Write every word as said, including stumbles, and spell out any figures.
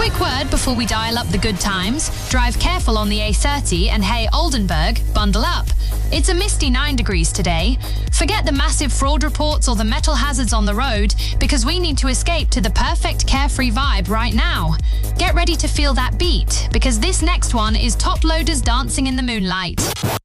Quick word before we dial up the good times. Drive careful on the A thirty and hey Oldenburg, bundle up. It's a misty nine degrees today. Forget the massive fraud reports or the metal hazards on the road because we need to escape to the perfect carefree vibe right now. Get ready to feel that beat because this next one is top loaders dancing in the moonlight.